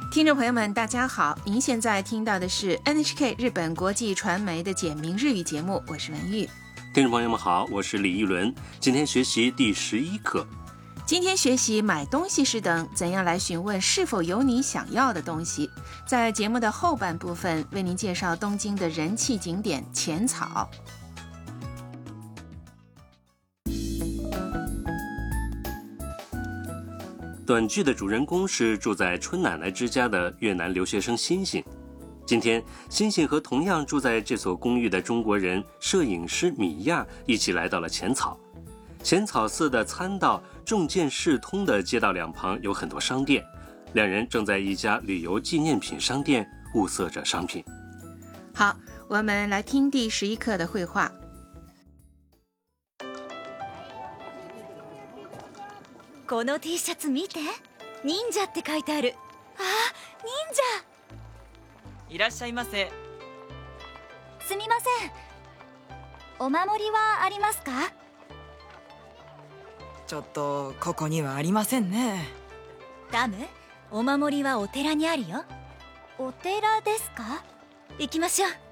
听众朋友们大家好，您现在听到的是 NHK 日本国际传媒的简明日语节目，我是文玉。 听众朋友们好，我是李一伦，今天学习第11课。 今天学习买东西时等怎样来询问是否有你想要的东西。在节目的后半部分为您介绍东京的人气景点浅草。 短剧的主人公是住在春奶奶之家的越南留学生欣欣。今天，欣欣和同样住在这所公寓的中国人摄影师米亚一起来到了浅草。浅草寺的参道众见世通的街道两旁有很多商店，两人正在一家旅游纪念品商店物色着商品。 好，我们来听第11课的绘画。 この T シャツ見て、忍者って書いてある。あ、忍者。 いらっしゃいませ。 すみません。お守りはありますか？ ちょっとここにはありませんね。 ダム、お守りはお寺にあるよ。お寺ですか？行きましょう。